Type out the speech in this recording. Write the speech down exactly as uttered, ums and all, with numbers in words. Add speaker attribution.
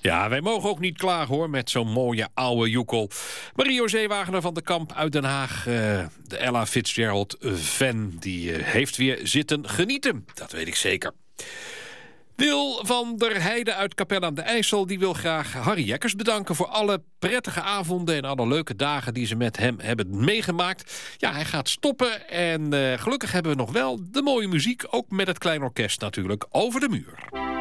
Speaker 1: Ja, wij mogen ook niet klagen hoor, met zo'n mooie oude joekel. Mario Zeewagener van de Kamp uit Den Haag. Uh, de Ella Fitzgerald-fan, die uh, heeft weer zitten genieten. Dat weet ik zeker. Wil van der Heijden uit Capelle aan de IJssel... die wil graag Harry Jekkers bedanken voor alle prettige avonden... en alle leuke dagen die ze met hem hebben meegemaakt. Ja, hij gaat stoppen en uh, gelukkig hebben we nog wel de mooie muziek... ook met het klein orkest natuurlijk, over de muur.